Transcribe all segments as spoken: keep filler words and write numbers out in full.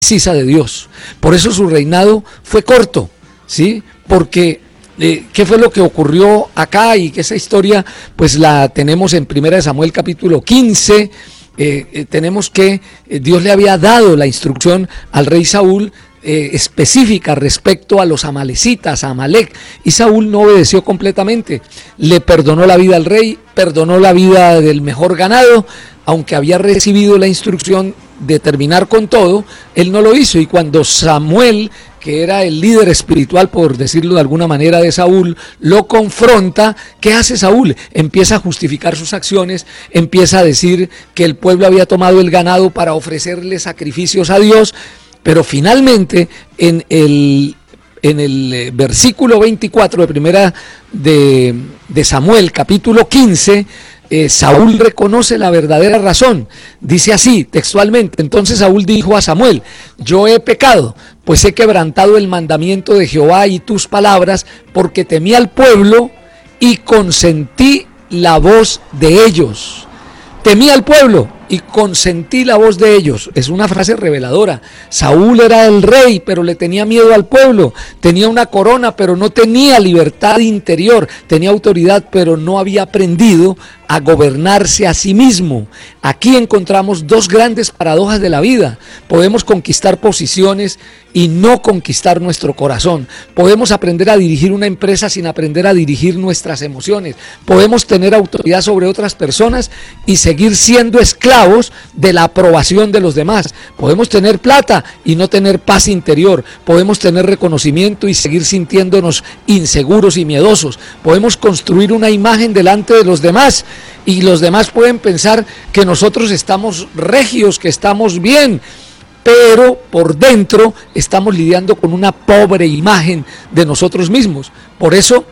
precisa de Dios. Por eso su reinado fue corto, ¿sí? Porque eh, ¿qué fue lo que ocurrió acá? Y que esa historia pues la tenemos en Primera de Samuel capítulo quince. Eh, eh, tenemos que eh, Dios le había dado la instrucción al rey Saúl eh, específica respecto a los amalecitas, a Amalec, y Saúl no obedeció completamente. Le perdonó la vida al rey, perdonó la vida del mejor ganado, aunque había recibido la instrucción de terminar con todo, él no lo hizo. Y cuando Samuel, que era el líder espiritual, por decirlo de alguna manera, de Saúl, lo confronta, ¿qué hace Saúl? Empieza a justificar sus acciones, empieza a decir que el pueblo había tomado el ganado para ofrecerle sacrificios a Dios, pero finalmente en el, en el versículo veinticuatro de primera de, de Samuel, capítulo quince, Eh, Saúl reconoce la verdadera razón. Dice así textualmente: entonces Saúl dijo a Samuel: yo he pecado, pues he quebrantado el mandamiento de Jehová y tus palabras, porque temí al pueblo y consentí la voz de ellos. Temí al pueblo y consentí la voz de ellos. Es una frase reveladora. Saúl era el rey, pero le tenía miedo al pueblo. Tenía una corona, pero no tenía libertad interior. Tenía autoridad, pero no había aprendido a gobernarse a sí mismo. Aquí encontramos dos grandes paradojas de la vida. Podemos conquistar posiciones y no conquistar nuestro corazón. Podemos aprender a dirigir una empresa sin aprender a dirigir nuestras emociones. Podemos tener autoridad sobre otras personas y seguir siendo esclavos de la aprobación de los demás. Podemos tener plata y no tener paz interior. Podemos tener reconocimiento y seguir sintiéndonos inseguros y miedosos. Podemos construir una imagen delante de los demás y los demás pueden pensar que nosotros estamos regios, que estamos bien, pero por dentro estamos lidiando con una pobre imagen de nosotros mismos. Por eso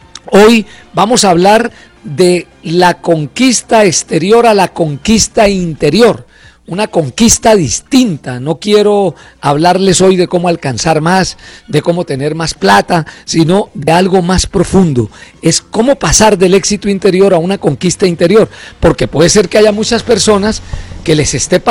hoy vamos a hablar de la conquista exterior a la conquista interior, una conquista distinta. No quiero hablarles hoy de cómo alcanzar más, de cómo tener más plata, sino de algo más profundo. Es cómo pasar del éxito interior a una conquista interior, porque puede ser que haya muchas personas que les esté pasando